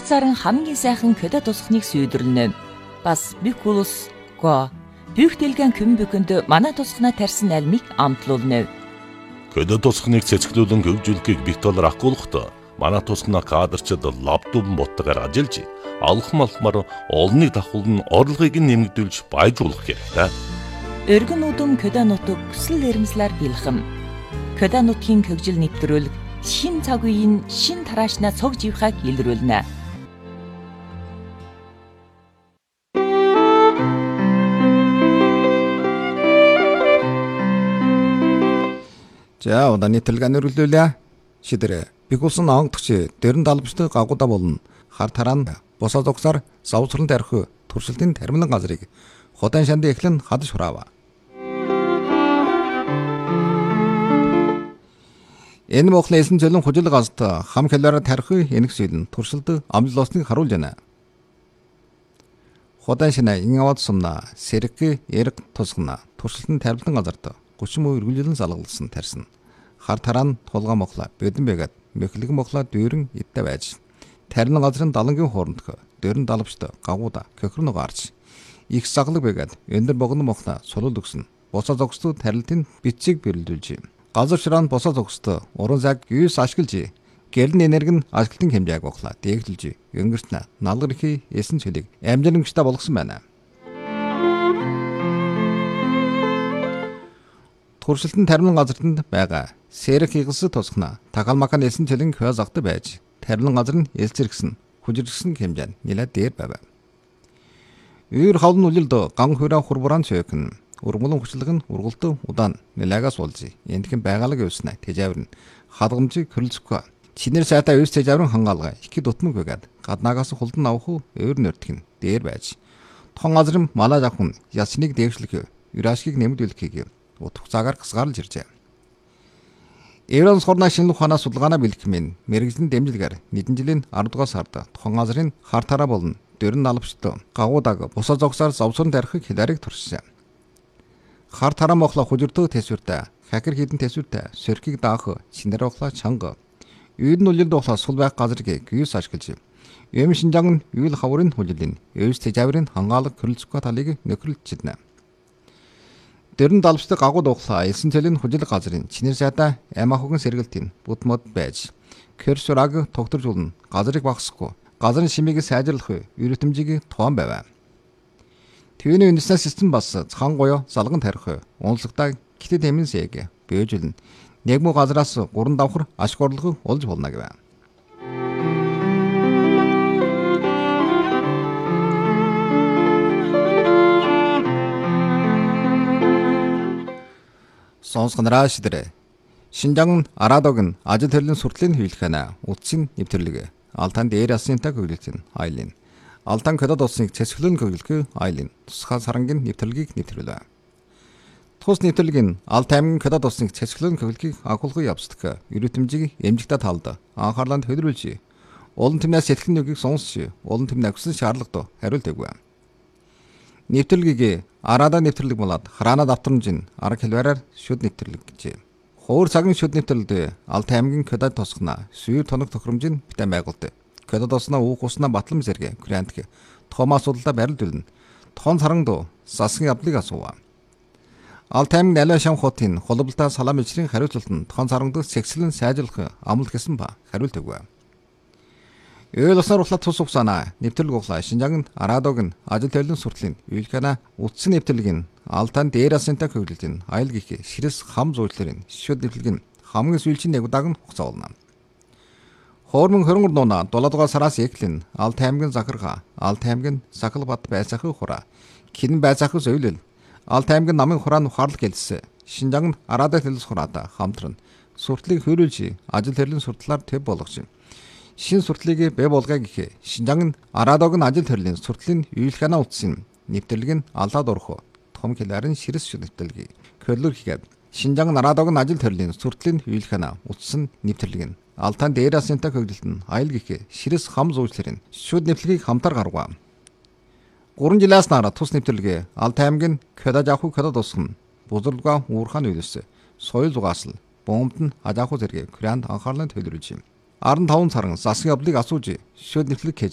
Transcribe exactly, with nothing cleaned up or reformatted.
хугацаар хамгийн сайхан көдө тусахныг сүйдэрлэнэ. Бас Бикулус го бүх дэлгэн көмбөкөнд манай тусахнаа тарьсан альмыг амтлуулна. Көдө тусахныг цэцгэлүүлэн хөгжүүлэхийг Виктор ахгуулахдаа манай тусахнаа кадрчид лаптопн боттойгоор ажиллаж алхам алхмаар олныг давхуулн орлогыг нэмэгдүүлж баяжуулах хэрэгтэй. Өргөн үдэм көдө нутаг хүсэл эрмслэр бэлхэм. Көдө нутгийн хөгжил нэвтрүүлэг шин цаг үеийн шин тараашнаа цог живхаг илрүүлнэ. За одоо нийтлэг өнөрлүүлээ. Шидэрэ бигулсан онгодч дөрөн далбчтай гагуудаа болон хар тараан босоо зогсоор завсран тарих туршилтын тармилан газрыг ходан шанд эхлэн хадаж хураава. Энэ мохлын эсэн зөлөн хужил газт хам хэлээр тарих энэгсэлэн туршилт амлолсныг харуулж байна. Ходан шана инавад сумна сэрэг эрг тусгна туршилтын тармилан газарт гучин муу үргэлжлэн залгалсан тарьсан. Хар тараан тулгаан мохла бэдэн байгаад мөхлөг мохла дүүрэн идтэй байж тарин газрын далангийн хоорондох дөрөн далавчтай гагуудаа көхрөн гарч их саглаг байгаад өндөр богоно мохна сулул өгсөн. Босоо зогсдод тарилтын бичиг бэрэлдүүлж газар шираан босоо зогсдод уран цаг юус ашиглаж гэрн энерги нь ашиглалтын хэмжээг бохла дэглэлж өнгөртнө налгар ихий эсэн цөлийг амжилангчтай болгосон байна. Туршилтын тармилан газартанд байгаа сэрэг хийгс тусгна тагалмакан эсэн цөлийн хязгаартай байж тармилан газар нь элцэргсэн хүжиргсэн хэмжээнд нэлээд дээр байв. Үйр хавлын үлэлд ган хураа хурбуран цөөхн ургамлын хүчлэг нь ургалт удаан нэлаагаас уулзъя. Эндхэн байгалаг явснаа тэжаврын хадгамжийг хөрөлцөхгүй. Чинэр сайтай үйс тэжаврын хангаалга их дутмаг байгаад гаднаагаас хулдан авах өөр нөртгөн дээр байж тон газрын малаа завхан ясныг дэвшлэх юрашгийг нэмэгдүүлэхийг утга цагаар гасгаарлж иржээ. Еврон сорна шинэ ухаанаа судалгаанаа бэлтгэмэн мэрэгжлийн дэмжлэгээр нэгэн жилийн ардугаар сард тхон газрын хар тараа болон дөрөн налбчтай гагуудаг босоо зогсоор завсран тарихыг хэлээрийг туршсан. Хар тараа мохла хужирдөө тэсвэртэй хакер хідэн тэсвэртэй сөрхийг даах шинээр ухлаа чанга үйдэн үлэлд ухлаа сул байх газрыг гүйс ашиглаж юм шинжаан нь үйл хаврын хулилын өвс тэжаврын хангаалга хөрөлцөхгүй талыг нөхрөлчиднэ. Дөрөн далбчтай гагууд ухлаа элсэн цэлийн хужил газрын чинэр сайдаа амахуган сэргэлтийн бүт мод байж кэрсураг тогтворжуулна газрыг багсахгүй газрын шимийг сайжруулах эрдэмтдийг тоон байв. Твэний үндэснээ систем бас цхан гоёо залган тарих унслагтаа китэд хэмнэсэг бөөжүүлнэ нэг муу газраас гурван давхар ашиг орлого олж болно гэв. Сонсгонараа шидэрэ. Шинжаан арадог нь ажил төрлийн суртлын хөвлөхэнэ утсын нэвтэрлэг алтан дээр асынтай хөвлөлтийн айлын алтан көдөд усныг цэцгэлэн хөвлөх айлын тусгай сарангийн нэвтэрлэгийг нэвтрүүлээ. Тус нэвтэрлэг нь алт аймгийн көдөд усныг цэцгэлэн хөвлөхийг агуулгыг явуулдаг эрдэмтдийг эмжигтэй талд анхаарланд хөдрүүлж олон тэмнээс сэтгэн нүгийг сонсч олон тэмнээ агсан шаардлагатай хариулт өгвэ. Нэвтэрлэгийг арада нэвтэрлэг болоод хараана давтрамжин арга хэлбэрээр шүд нэвтэрлэг гэж. Хуур цагийн шүд нэвтэрлэлд алт аймгийн көдөд тусгана сүйр тоног тохиромжийн битэн байгуулт. Көдөд уснаа уух уснаа батлам зэрэг грантг Томас судалдаа барилдуулна. Тон саранд засгийн явдлыг асуув. Алт аймгийн алиа шам хотын холболтой салам ижрийн хариуцлалтанд тон саранд сэгслэн сайжруулах амлал гэсэн ба хариулт өгвэ. Ээл уснаар ухлаа тус угсаана нэвтэрлэг ухлаа шинжаан арадог нь ажил төрлийн суртлын үйлхэнэ утсан нэвтэрлэг нь алтан дээр асынтай хөвлөлтийн аял гих ширэс хам зүйдлэрийн шүд нэвтэрлэг нь хамгийн сүүлчийн нэг удааг нь хугацаална. Хоормон хөрөнгөр нууна дулаадгаа сараас эклэн алт аймгийн захарга алт аймгийн сахалбат байцаахыг хураа кинэн байцаахыг зөвлөл алт аймгийн намын хураан ухаарлах гэлсэн шинжаан арадаг хэлс хураата хамтран суртлыг хөрүүлж ажил төрлийн суртлаар төв болгож шин суртлыг бэ болгоо гэхэ шинжаан арадог нь ажил төрлийн суртлын үйлхэнэ утсын нэвтэрлэг нь алдаад орох том хэларын ширэс шүд нэвтэрлэг хөлөөр хийгээд шинжаан арадог нь ажил төрлийн суртлын үйлхэнэ утсын нэвтэрлэг нь алтан дээр асынтай хөвлөлт нь аял гэхэ ширэс хам зүүчлэрийн шүд нэвтэрлэгийг хамтар гаргав. гурван жилээс нара тус нэвтэрлэг алт аймгийн көдөд авах көдөд усган бузралгаа уурхаан үйлс соёл зугаасл бомбд нь ажааху зэрэг кранд анхаарлын төлөвлөж юм. арван таван сарын засгийн явдлыг асууж шүд нэвтэрлэг